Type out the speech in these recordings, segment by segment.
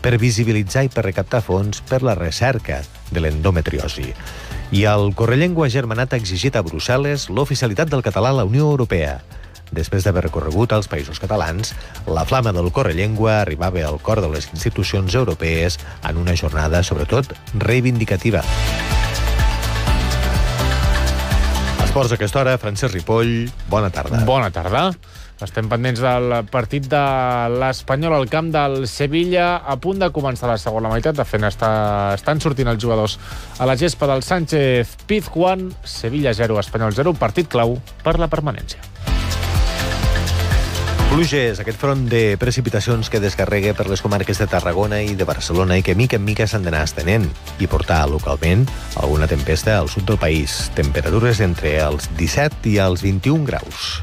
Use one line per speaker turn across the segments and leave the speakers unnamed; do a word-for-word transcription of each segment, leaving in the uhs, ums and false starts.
per visibilitzar i per recaptar fons per la recerca de l'endometriosi. I el Correllengua Germanat ha exigit a Brussel·les l'oficialitat del català a la Unió Europea. Després d'haver recorregut als països catalans, la flama del Correllengua arribava al cor de les institucions europees en una jornada, sobretot, reivindicativa. Esports a aquesta hora, Francesc Ripoll, bona tarda.
Bona tarda. Estem pendents del partit de l'Espanyol al camp del Sevilla, a punt de començar la segona meitat. De fet, està, estan sortint els jugadors a la gespa del Sánchez Pizjuán. Sevilla zero, Espanyol zero, partit clau per la permanència.
Pluges, aquest front de precipitacions que descarrega per les comarques de Tarragona i de Barcelona i que mica en mica s'han d'anar estenent i portar localment alguna tempesta al sud del país. Temperatures entre els disset i els vint-i-un graus.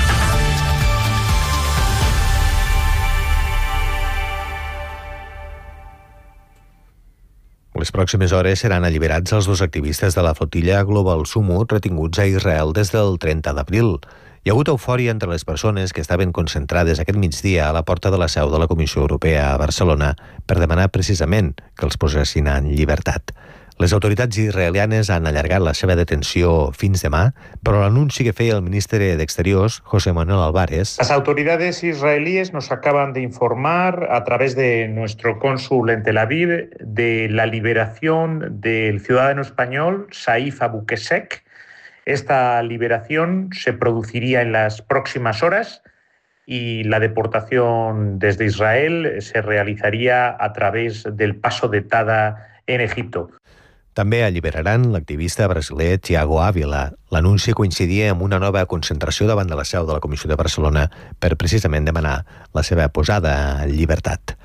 Les pròximes hores seran alliberats els dos activistes de la flotilla Global Sumut retinguts a Israel des del trenta d'abril. Hi ha hagut eufòria entre les persones que estaven concentrades aquest migdia a la porta de la seu de la Comissió Europea a Barcelona per demanar precisament que els posessin en llibertat. Les autoritats israelianes han allargat la seva detenció fins demà, però l'anunci que feia el ministre d'Exteriors, José Manuel Álvarez...
Las autoridades israelíes nos acaban de informar a través de nuestro cónsul en Tel Aviv de la liberación del ciudadano español Saif Abukesek. Esta liberación se produciría en las próximas horas y la deportación desde Israel se realizaría a través del paso de Tada en Egipto.
També alliberaran l'activista brasiler Thiago Ávila. L'anunci coincidia amb una nova concentració davant de la seu de la Comissió de Barcelona per precisament demanar la seva posada en llibertat.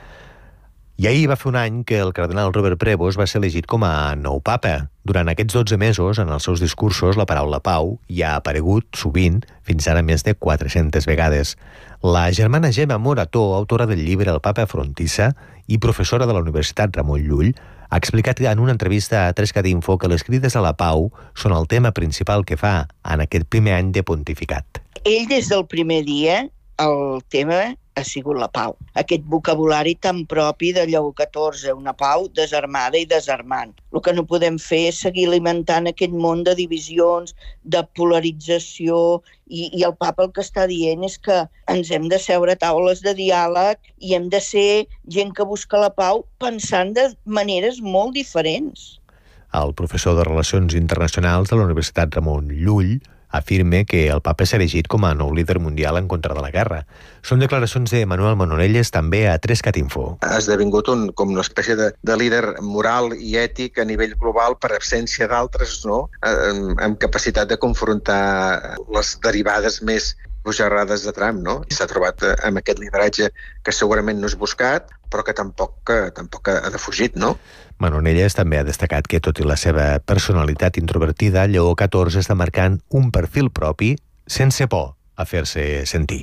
I ahir va fer un any que el cardenal Robert Prevost va ser elegit com a nou papa. Durant aquests dotze mesos, en els seus discursos, la paraula pau hi ha aparegut sovint, fins ara més de quatre-centes vegades. La germana Gemma Morató, autora del llibre El papa frontissa i professora de la Universitat Ramon Llull, ha explicat en una entrevista a tres cat info que les crides a la pau són el tema principal que fa en aquest primer any de pontificat.
Ell, des del primer dia, el tema ha sigut la pau. Aquest vocabulari tan propi de Lleó catorze, una pau desarmada i desarmant. El que no podem fer és seguir alimentant aquest món de divisions, de polarització, i, i el papa el que està dient és que ens hem de seure a taules de diàleg i hem de ser gent que busca la pau pensant de maneres molt diferents.
El professor de Relacions Internacionals de la Universitat Ramon Llull afirma que el papa s'ha elegit com a nou líder mundial en contra de la guerra. Són declaracions de Manuel Manonelles també a tres cat info.
Ha esdevingut un, com una espècie de, de líder moral i ètic a nivell global per absència d'altres, no? amb, amb capacitat de confrontar les derivades més bojarrades de Trump, no? I s'ha trobat amb aquest lideratge que segurament no és buscat, però que tampoc, que, tampoc ha defugit, no?
Manonelles també ha destacat que, tot i la seva personalitat introvertida, Lleó catorze està marcant un perfil propi sense por a fer-se sentir.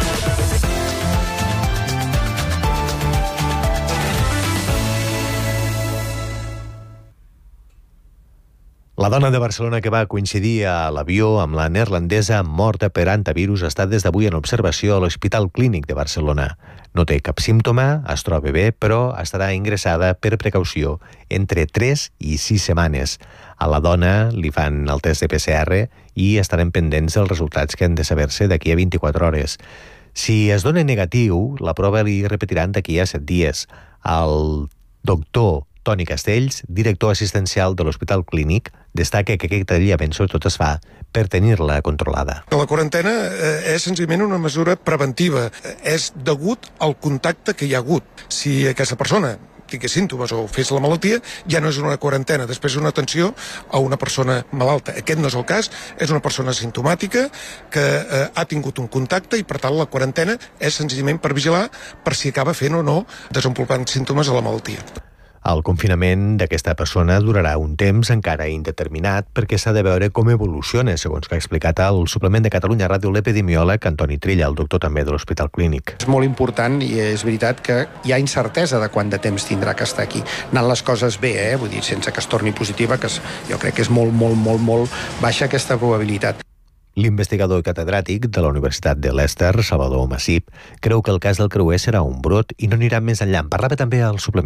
La dona de Barcelona que va coincidir a l'avió amb la neerlandesa morta per hantavirus està des d'avui en observació a l'Hospital Clínic de Barcelona. No té cap símptoma, es troba bé, però estarà ingressada per precaució entre tres i sis setmanes. A la dona li fan el test de P C R i estaran pendents els resultats que han de saber-se d'aquí a vint-i-quatre hores. Si es dona negatiu, la prova li repetiran d'aquí a set dies. El doctor Toni Castells, director assistencial de l'Hospital Clínic, destaca que aquest aïllament sobretot es fa per tenir-la controlada.
La quarantena és senzillament una mesura preventiva. És degut al contacte que hi ha hagut. Si aquesta persona tingués símptomes o fes la malaltia, ja no és una quarantena, després una atenció a una persona malalta. Aquest no és el cas, és una persona asimptomàtica que eh, ha tingut un contacte i per tant la quarantena és senzillament per vigilar per si acaba fent o no desenvolupant símptomes a la malaltia.
El confinament d'aquesta persona durarà un temps encara indeterminat perquè s'ha de veure com evoluciona, segons que ha explicat al suplement de Catalunya Ràdio l'epidemiòleg Antoni Trilla, el doctor també de l'Hospital Clínic.
És molt important i és veritat que hi ha incertesa de quant de temps tindrà que estar aquí. Anant les coses bé, eh? Vull dir, sense que es torni positiva, que jo crec que és molt, molt, molt, molt baixa aquesta probabilitat.
L'investigador catedràtic de la Universitat de Leicester, Salvador Massip, creu que el cas del creuer serà un brot i no anirà més enllà. En parlava també al suplement